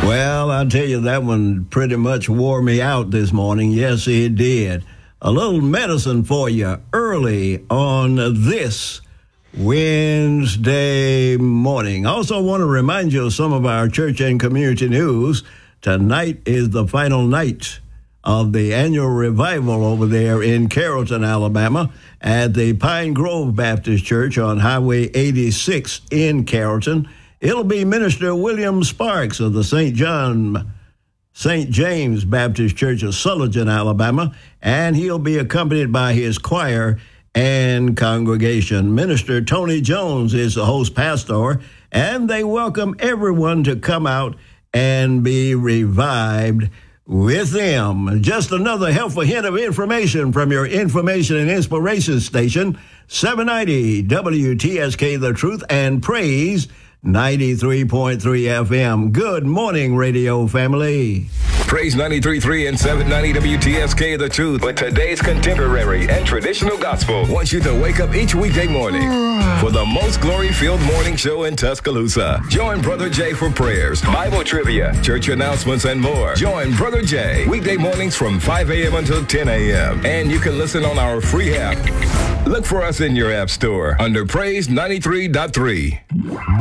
Well, I'll tell you, that one pretty much wore me out this morning. Yes, it did. A little medicine for you early on this Wednesday morning. Also want to remind you of some of our church and community news. Tonight is the final night of the annual revival over there in Carrollton, Alabama, at the Pine Grove Baptist Church on Highway 86 in Carrollton. It'll be Minister William Sparks of the St. James Baptist Church of Sulligent, Alabama, and he'll be accompanied by his choir and congregation. Minister Tony Jones is the host pastor, and they welcome everyone to come out and be revived with them. Just another helpful hint of information from your information and inspiration station, 790 WTSK The Truth and Praise 93.3 FM. Good morning, radio family. Praise 93.3 and 790 WTSK The Truth with today's contemporary and traditional gospel wants you to wake up each weekday morning for the most glory-filled morning show in Tuscaloosa. Join Brother Jay for prayers, Bible trivia, church announcements, and more. Join Brother Jay weekday mornings from 5 a.m. until 10 a.m. And you can listen on our free app. Look for us in your app store under Praise 93.3.